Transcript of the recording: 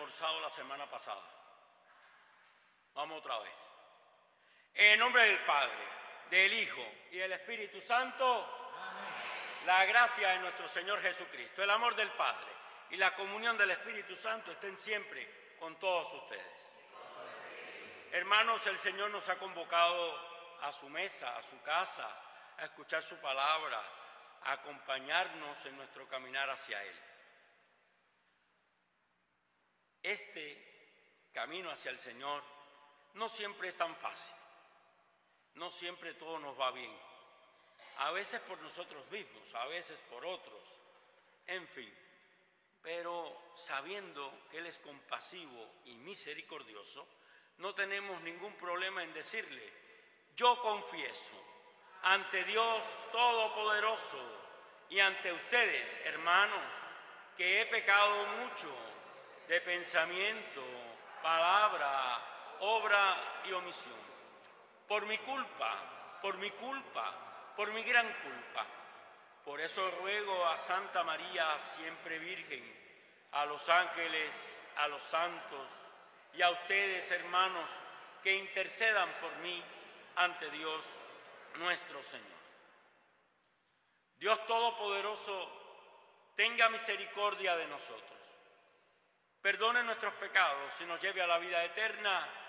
esforzado la semana pasada. Vamos otra vez. En el nombre del Padre, del Hijo y del Espíritu Santo. Amén. La gracia de nuestro Señor Jesucristo, el amor del Padre y la comunión del Espíritu Santo estén siempre con todos ustedes. Hermanos, el Señor nos ha convocado a su mesa, a su casa, a escuchar su palabra, a acompañarnos en nuestro caminar hacia Él. Este camino hacia el Señor no siempre es tan fácil, no siempre todo nos va bien, a veces por nosotros mismos, a veces por otros, en fin, pero sabiendo que Él es compasivo y misericordioso, no tenemos ningún problema en decirle: yo confieso ante Dios Todopoderoso y ante ustedes, hermanos, que he pecado mucho de pensamiento, palabra, obra y omisión. Por mi culpa, por mi gran culpa. Por eso ruego a Santa María, siempre Virgen, a los ángeles, a los santos y a ustedes, hermanos, que intercedan por mí ante Dios nuestro Señor. Dios Todopoderoso, tenga misericordia de nosotros, perdone nuestros pecados y nos lleve a la vida eterna.